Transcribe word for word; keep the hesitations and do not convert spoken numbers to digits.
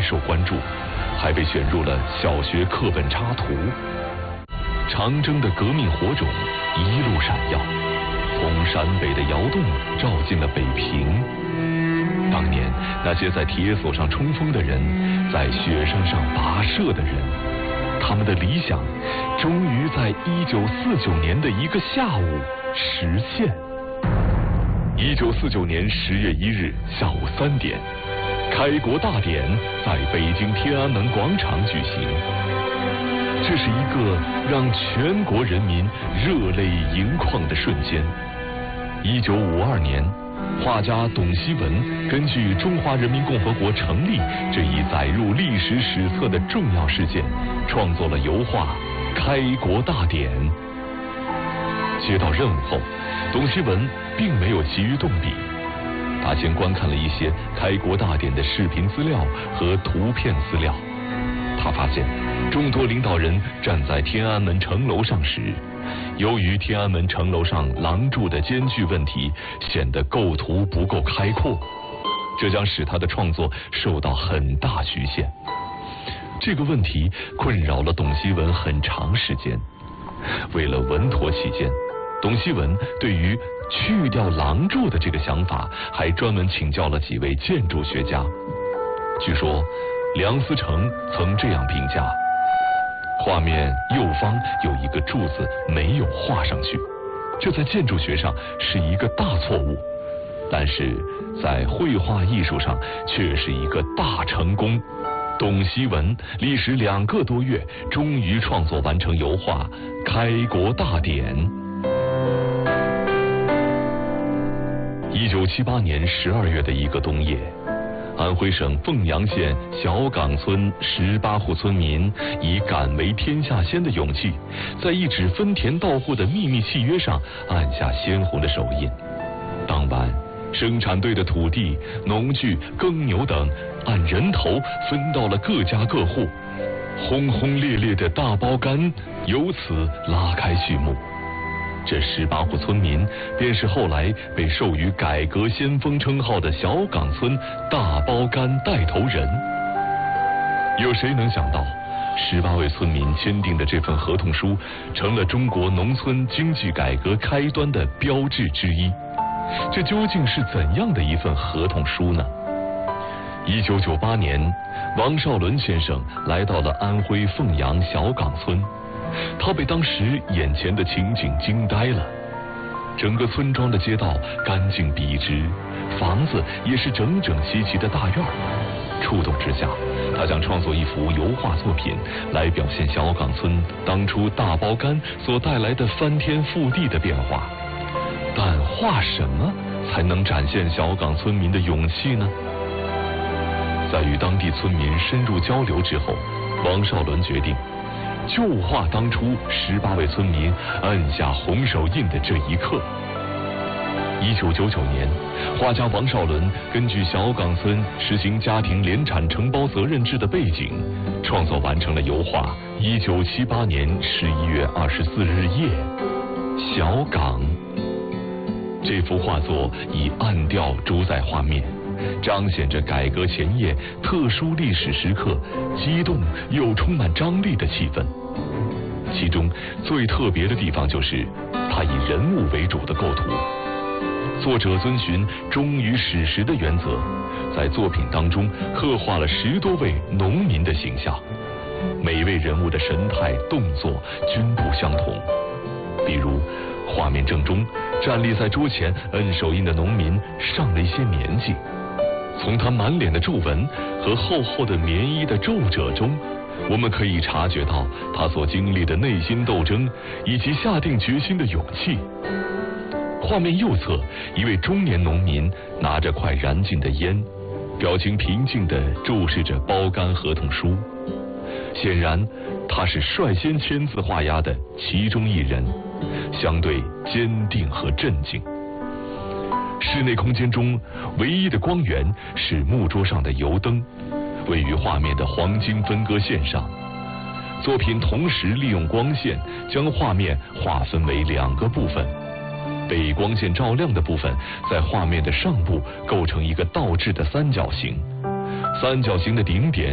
受关注，还被选入了小学课本插图。长征的革命火种一路闪耀，从陕北的窑洞照进了北平。当年那些在铁索上冲锋的人，在雪山上跋涉的人，他们的理想终于在一九四九年的一个下午实现。一九四九年十月一日下午三点，开国大典在北京天安门广场举行。这是一个让全国人民热泪盈眶的瞬间。一九五二年，画家董希文根据中华人民共和国成立这一载入历史史册的重要事件，创作了油画《开国大典》。接到任务后，董希文并没有急于动笔，他先观看了一些开国大典的视频资料和图片资料。他发现众多领导人站在天安门城楼上时，由于天安门城楼上廊柱的间距问题，显得构图不够开阔，这将使他的创作受到很大局限。这个问题困扰了董希文很长时间。为了稳妥起见，董希文对于去掉廊柱的这个想法，还专门请教了几位建筑学家。据说梁思成曾这样评价：画面右方有一个柱子没有画上去，这在建筑学上是一个大错误，但是在绘画艺术上却是一个大成功。董希文历时两个多月，终于创作完成油画《开国大典》。一九七八年十二月的一个冬夜，安徽省凤阳县小岗村十八户村民以敢为天下先的勇气，在一纸分田到户的秘密契约上按下鲜红的手印。当晚，生产队的土地、农具、耕牛等按人头分到了各家各户，轰轰烈烈的大包干由此拉开序幕。这十八户村民便是后来被授予改革先锋称号的小岗村大包干带头人。有谁能想到，十八位村民签订的这份合同书，成了中国农村经济改革开端的标志之一。这究竟是怎样的一份合同书呢？一九九八年，王绍伦先生来到了安徽凤阳小岗村，他被当时眼前的情景惊呆了。整个村庄的街道干净笔直，房子也是整整齐齐的大院。触动之下，他想创作一幅油画作品，来表现小岗村当初大包干所带来的翻天覆地的变化。但画什么才能展现小岗村民的勇气呢？在与当地村民深入交流之后，王绍伦决定就画当初十八位村民按下红手印的这一刻。一九九九年，画家王绍伦根据小岗村实行家庭联产承包责任制的背景，创作完成了油画《一九七八年十一月二十四日夜小岗》。这幅画作以暗调主宰画面，彰显着改革前夜特殊历史时刻激动又充满张力的气氛。其中最特别的地方就是它以人物为主的构图。作者遵循忠于史实的原则，在作品当中刻画了十多位农民的形象，每位人物的神态动作均不相同。比如画面正中站立在桌前摁手印的农民上了一些年纪，从他满脸的皱纹和厚厚的棉衣的皱褶中，我们可以察觉到他所经历的内心斗争以及下定决心的勇气。画面右侧，一位中年农民拿着快燃尽的烟，表情平静地注视着包干合同书。显然他是率先签字画押的其中一人，相对坚定和镇静。室内空间中唯一的光源是木桌上的油灯，位于画面的黄金分割线上。作品同时利用光线将画面划分为两个部分，被光线照亮的部分在画面的上部构成一个倒置的三角形，三角形的顶点